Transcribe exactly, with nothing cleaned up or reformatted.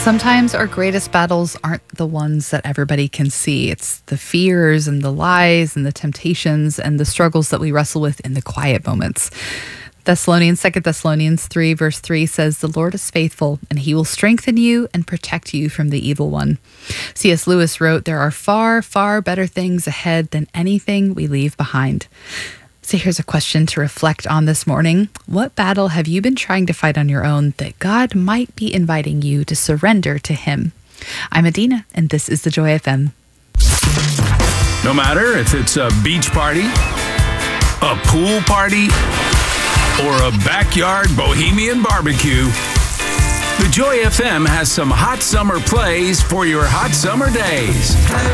Sometimes our greatest battles aren't the ones that everybody can see. It's the fears and the lies and the temptations and the struggles that we wrestle with in the quiet moments. Thessalonians, Second Thessalonians three, verse three says, "The Lord is faithful, and he will strengthen you and protect you from the evil one." C S. Lewis wrote, "There are far, far better things ahead than anything we leave behind." So here's a question to reflect on this morning. What battle have you been trying to fight on your own that God might be inviting you to surrender to him? I'm Adina, and this is The Joy F M. No matter if it's a beach party, a pool party, or a backyard bohemian barbecue, The Joy F M has some hot summer plays for your hot summer days.